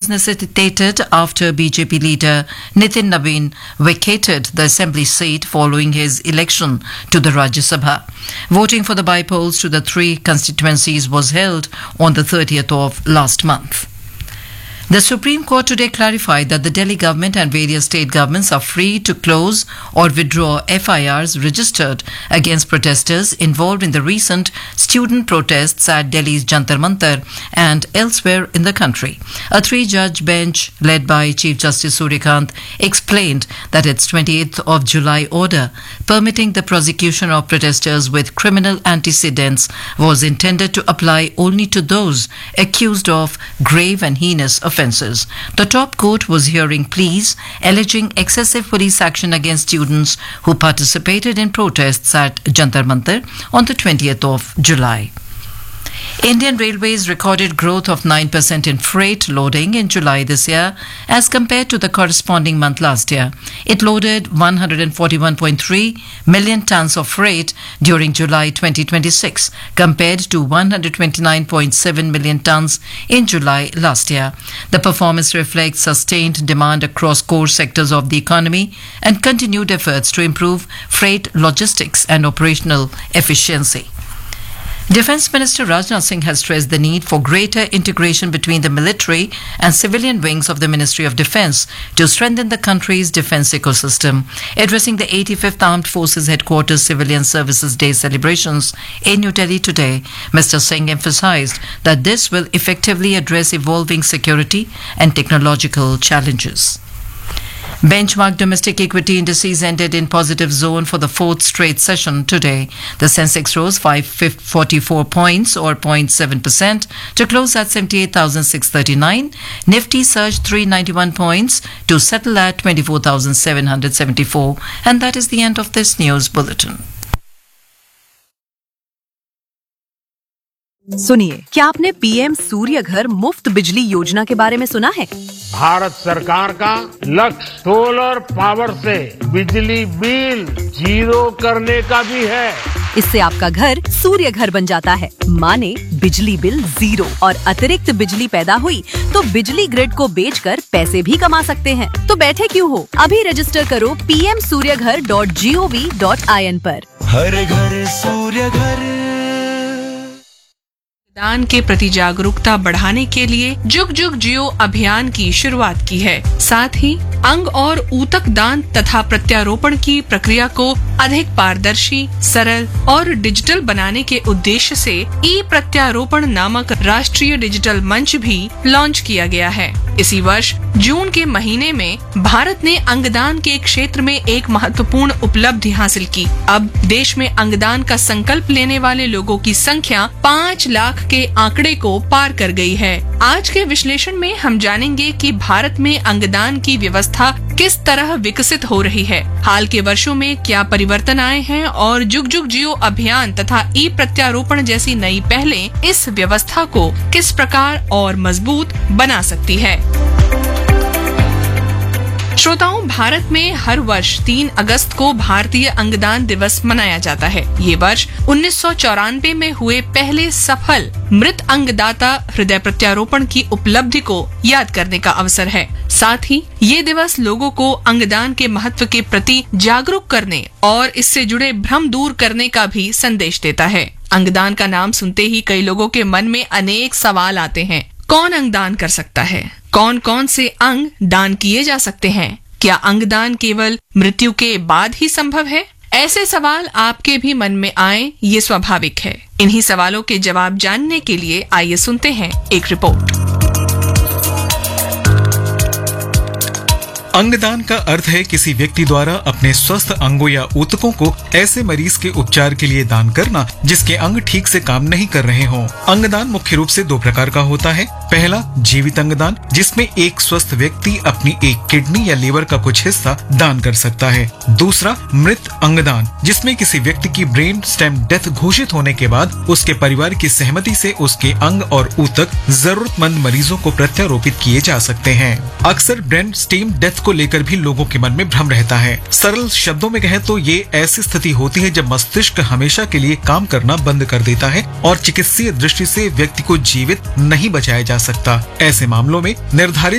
necessitated after BJP leader Nitin Nabin vacated the assembly seat following his election to the Rajya Sabha. Voting for the by-polls to the three constituencies was held on the 30th of last month. The Supreme Court today clarified that the Delhi government and various state governments are free to close or withdraw FIRs registered against protesters involved in the recent student protests at Delhi's Jantar Mantar and elsewhere in the country. A three-judge bench led by Chief Justice Suryakant explained that its 28th of July order permitting the prosecution of protesters with criminal antecedents was intended to apply only to those accused of grave and heinous offences. The top court was hearing pleas alleging excessive police action against students who participated in protests at Jantar Mantar on the 20th of July. Indian Railways recorded growth of 9% in freight loading in July this year as compared to the corresponding month last year. It loaded 141.3 million tons of freight during July 2026 compared to 129.7 million tons in July last year. The performance reflects sustained demand across core sectors of the economy and continued efforts to improve freight logistics and operational efficiency. Defence Minister Rajnath Singh has stressed the need for greater integration between the military and civilian wings of the Ministry of Defence to strengthen the country's defence ecosystem. Addressing the 85th Armed Forces Headquarters Civilian Services Day celebrations in New Delhi today, Mr. Singh emphasised that this will effectively address evolving security and technological challenges. Benchmark domestic equity indices ended in positive zone for the fourth straight session today. The Sensex rose 544 points or 0.7% to close at 78,639. Nifty surged 391 points to settle at 24,774. And that is the end of this news bulletin. सुनिए, क्या आपने PM सूर्य घर मुफ्त बिजली योजना के बारे में सुना है? भारत सरकार का लक्ष्य सोलर पावर से बिजली बिल जीरो करने का भी है। इससे आपका घर सूर्य घर बन जाता है, माने बिजली बिल जीरो और अतिरिक्त बिजली पैदा हुई तो बिजली ग्रिड को बेचकर पैसे भी कमा सकते हैं। तो बैठे क्यों हो? अभी रजिस्टर करो pmsuryaghar.gov.in पर। हर घर सूर्य घर। दान के प्रति जागरूकता बढ़ाने के लिए जुग जुग जियो अभियान की शुरुआत की है। साथ ही अंग और ऊतक दान तथा प्रत्यारोपण की प्रक्रिया को अधिक पारदर्शी, सरल और डिजिटल बनाने के उद्देश्य से ई प्रत्यारोपण नामक राष्ट्रीय डिजिटल मंच भी लॉन्च किया गया है। इसी वर्ष जून के महीने में भारत ने अंगदान के क्षेत्र में एक महत्वपूर्ण उपलब्धि हासिल की। अब देश में अंगदान का संकल्प लेने वाले लोगों की संख्या 5 लाख के आंकड़े को पार कर गई है। आज के विश्लेषण में हम जानेंगे कि भारत में अंगदान की व्यवस्था किस तरह विकसित हो रही है, हाल के वर्षों में क्या परिवर्तन आए हैं और जुग जुग जियो अभियान तथा ई प्रत्यारोपण जैसी नई पहलें इस व्यवस्था को किस प्रकार और मजबूत बना सकती है। श्रोताओं, भारत में हर वर्ष 3 अगस्त को भारतीय अंगदान दिवस मनाया जाता है। ये वर्ष 1994 में हुए पहले सफल मृत अंगदाता हृदय प्रत्यारोपण की उपलब्धि को याद करने का अवसर है। साथ ही ये दिवस लोगों को अंगदान के महत्व के प्रति जागरूक करने और इससे जुड़े भ्रम दूर करने का भी संदेश देता है। अंगदान का नाम सुनते ही कई लोगों के मन में अनेक सवाल आते हैं। कौन अंगदान कर सकता है? कौन कौन से अंग दान किए जा सकते हैं? क्या अंगदान केवल मृत्यु के बाद ही संभव है? ऐसे सवाल आपके भी मन में आए, ये स्वाभाविक है। इन्हीं सवालों के जवाब जानने के लिए आइए सुनते हैं एक रिपोर्ट। अंगदान का अर्थ है किसी व्यक्ति द्वारा अपने स्वस्थ अंगों या ऊतकों को ऐसे मरीज के उपचार के लिए दान करना जिसके अंग ठीक से काम नहीं कर रहे हों। अंगदान मुख्य रूप से 2 प्रकार का होता है। पहला जीवित अंगदान, जिसमें एक स्वस्थ व्यक्ति अपनी एक किडनी या लीवर का कुछ हिस्सा दान कर सकता है। दूसरा मृत अंगदान, जिसमें किसी व्यक्ति की ब्रेन स्टेम डेथ घोषित होने के बाद उसके परिवार की सहमति से उसके अंग और ऊतक जरूरतमंद मरीजों को प्रत्यारोपित किए जा सकते हैं। अक्सर ब्रेन स्टेम डेथ को लेकर भी लोगों के मन में भ्रम रहता है। सरल शब्दों में कहें तो ये ऐसी स्थिति होती है जब मस्तिष्क हमेशा के लिए काम करना बंद कर देता है और चिकित्सीय दृष्टि से व्यक्ति को जीवित नहीं बचाया जा सकता। ऐसे मामलों में निर्धारित